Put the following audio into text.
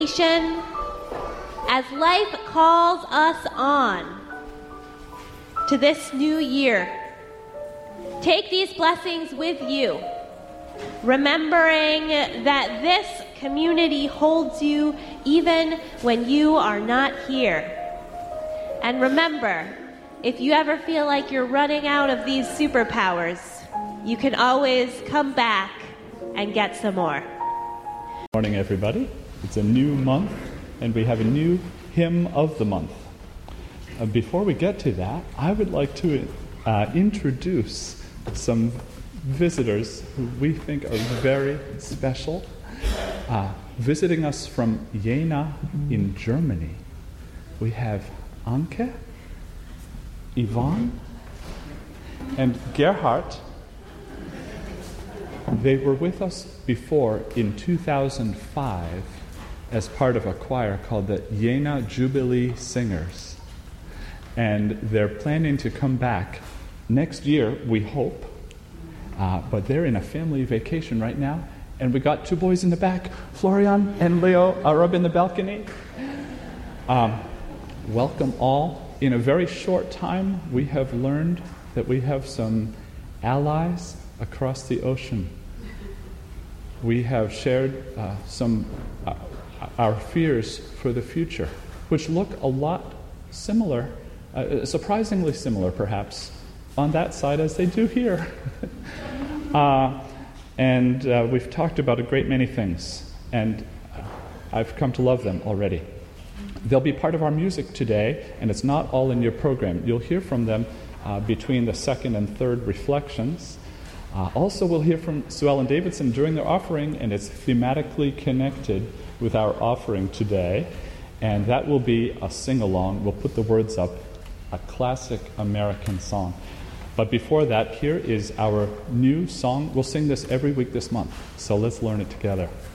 as life calls us on to this new year. Take these blessings with you, remembering that this community holds you even when you are not here. And remember, if you ever feel like you're running out of these superpowers, you can always come back and get some more. Good morning, everybody. It's a new month, and we have a new hymn of the month. Before we get to that, I would like to introduce some visitors who we think are very special, visiting us from Jena in Germany. We have Anke, Yvonne, and Gerhard. They were with us before in 2005 as part of a choir called the Jena Jubilee Singers. And they're planning to come back next year, we hope. But they're in a family vacation right now. And we got two boys in the back. Florian and Leo are up in the balcony. Welcome all. In a very short time, we have learned that we have some allies across the ocean. We have shared our fears for the future, which look a lot similar, surprisingly similar perhaps, on that side as they do here. And we've talked about a great many things, and I've come to love them already. They'll be part of our music today, and it's not all in your program. You'll hear from them between the second and third reflections. Also, we'll hear from Sue Ellen Davidson during their offering, and it's thematically connected with our offering today. And that will be a sing-along. We'll put the words up, a classic American song. But before that, here is our new song. We'll sing this every week this month, so let's learn it together.